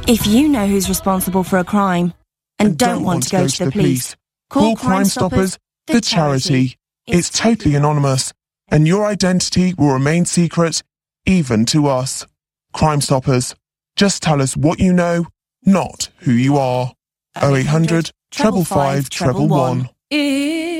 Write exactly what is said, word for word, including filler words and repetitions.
If you know who's responsible for a crime and, and don't, don't want to go, go to the police, call Crime Stoppers, the charity. It's totally anonymous, and your identity will remain secret, even to us. Crime Stoppers. Just tell us what you know, not who you are. oh eight hundred, five five five, one one one.